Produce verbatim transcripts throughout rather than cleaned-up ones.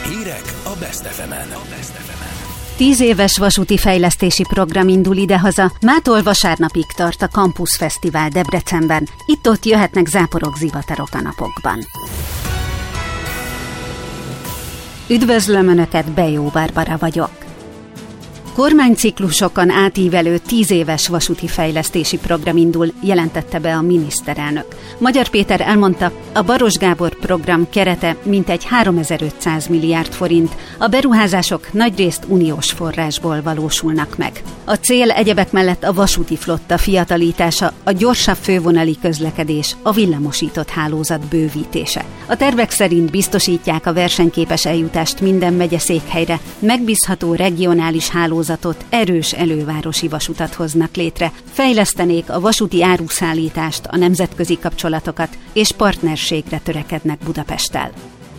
Hírek a Best ef emen. Tíz éves vasúti fejlesztési program indul idehaza, mától vasárnapig tart a Campus Fesztivál Debrecenben, itt-ott jöhetnek záporok, zivatarok a napokban. Üdvözlöm Önöket, Bejó Barbara vagyok. Kormányciklusokon átívelő tíz éves vasúti fejlesztési program indul, jelentette be a miniszterelnök. Magyar Péter elmondta, a Baros Gábor program kerete mintegy háromezer-ötszáz milliárd forint, a beruházások nagyrészt uniós forrásból valósulnak meg. A cél egyebek mellett a vasúti flotta fiatalítása, a gyorsabb fővonali közlekedés, a villamosított hálózat bővítése. A tervek szerint biztosítják a versenyképes eljutást minden megyeszékhelyre, megbízható regionális hálózatot, erős elővárosi vasutat hoznak létre, fejlesztenék a vasúti áruszállítást, a nemzetközi kapcsolatokat és partnerségre törekednek Budapesttel.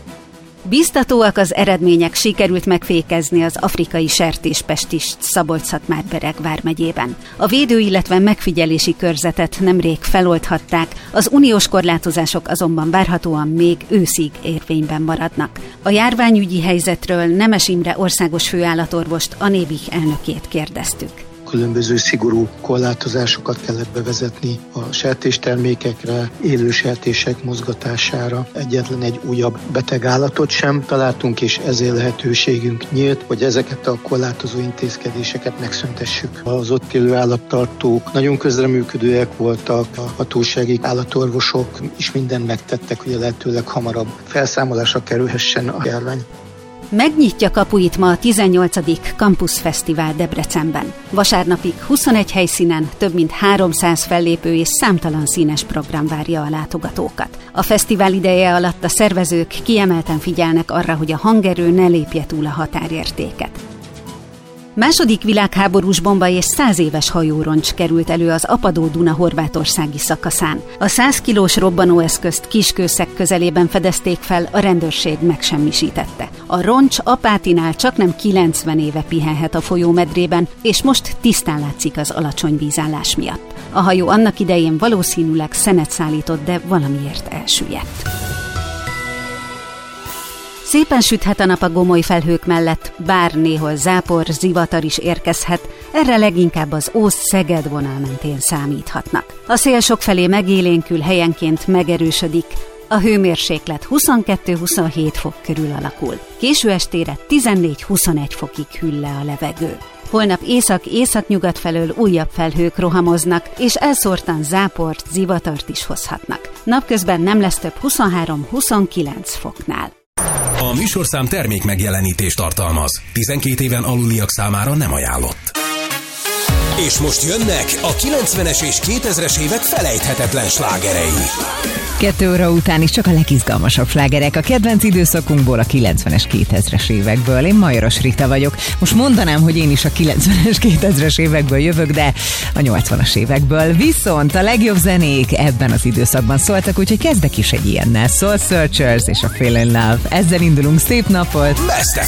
Biztatóak az eredmények, sikerült megfékezni az afrikai sertéspestist Szabolcs-Szatmár-Bereg vármegyében. A védő, illetve megfigyelési körzetet nemrég feloldhatták, az uniós korlátozások azonban várhatóan még őszig érvényben maradnak. A járványügyi helyzetről Nemes Imre országos főállatorvost, a Nébih elnökét kérdeztük. Különböző szigorú korlátozásokat kellett bevezetni a sertéstermékekre, élő sertések mozgatására. Egyetlen egy újabb betegállatot sem találtunk, és ezért lehetőségünk nyílt, hogy ezeket a korlátozó intézkedéseket megszüntessük. Az ott élő állattartók nagyon közreműködőek voltak, a hatósági állatorvosok is mindent megtettek, hogy a lehetőleg hamarabb felszámolásra kerülhessen a járvány. Megnyitja kapuit ma a tizennyolcadik Campus Fesztivál Debrecenben. Vasárnapig huszonegy helyszínen több mint háromszáz fellépő és számtalan színes program várja a látogatókat. A fesztivál ideje alatt a szervezők kiemelten figyelnek arra, hogy a hangerő ne lépje túl a határértéket. Második világháborús bomba és száz éves hajóroncs került elő az Apadó-Duna horvátországi szakaszán. A száz kilós robbanóeszközt Kiskőszeg közelében fedezték fel, a rendőrség megsemmisítette. A roncs Apátinál csaknem kilencven éve pihenhet a folyómedrében, és most tisztán látszik az alacsony vízállás miatt. A hajó annak idején valószínűleg szenet szállított, de valamiért elsüllyedt. Szépen süthet a nap a gomoly felhők mellett, bár néhol zápor, zivatar is érkezhet, erre leginkább az Ósz-Szeged vonal mentén számíthatnak. A szél sokfelé megélénkül, helyenként megerősödik, a hőmérséklet huszonkettő-huszonhét fok körül alakul. Késő estére tizennégy-huszonegy fokig hűl le a levegő. Holnap észak-északnyugat felől újabb felhők rohamoznak, és elszórtan záport, zivatart is hozhatnak. Napközben nem lesz több huszonhárom-huszonkilenc foknál. A műsorszám termék megjelenítést tartalmaz. tizenkét éven aluliak számára nem ajánlott. És most jönnek a kilencvenes és kétezres évek felejthetetlen slágerei. Kettő óra után is csak a legizgalmasabb slágerek a kedvenc időszakunkból, a kilencvenes, kétezres évekből. Én Majoros Rita vagyok. Most mondanám, hogy én is a kilencvenes, kétezres évekből jövök, de a nyolcvanas évekből. Viszont a legjobb zenék ebben az időszakban szóltak, úgyhogy kezdek is egy ilyennel. Soul Searchers és a Feel in Love. Ezzel indulunk, szép napot! Best ef